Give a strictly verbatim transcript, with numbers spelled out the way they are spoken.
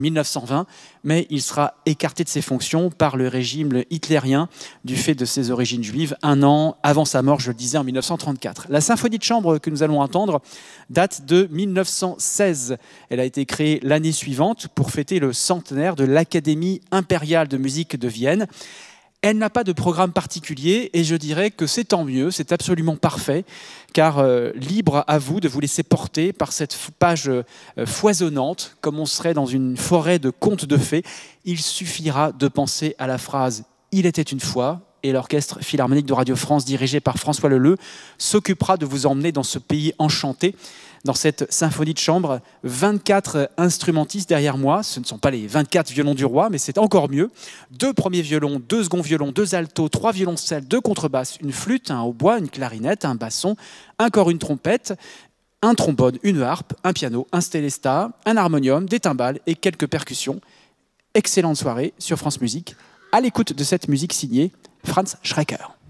mille neuf cent vingt, mais il sera écarté de ses fonctions par le régime hitlérien du fait de ses origines juives, un an avant sa mort, je le disais, en mille neuf cent trente-quatre. La symphonie de chambre que nous allons entendre date de mille neuf cent seize. Elle a été créée l'année suivante pour fêter le centenaire de l'Académie impériale de musique de Vienne. Elle n'a pas de programme particulier et je dirais que c'est tant mieux, c'est absolument parfait, car euh, libre à vous de vous laisser porter par cette page euh, foisonnante, comme on serait dans une forêt de contes de fées. Il suffira de penser à la phrase « Il était une fois » et l'Orchestre Philharmonique de Radio France, dirigé par François Leleux, s'occupera de vous emmener dans ce pays enchanté. Dans cette symphonie de chambre, vingt-quatre instrumentistes derrière moi. Ce ne sont pas les vingt-quatre violons du roi, mais c'est encore mieux. Deux premiers violons, deux seconds violons, deux altos, trois violoncelles, deux contrebasses, une flûte, un hautbois, une clarinette, un basson, un cor, une trompette, un trombone, une harpe, un piano, un stélesta, un harmonium, des timbales et quelques percussions. Excellente soirée sur France Musique, à l'écoute de cette musique signée Franz Schreker.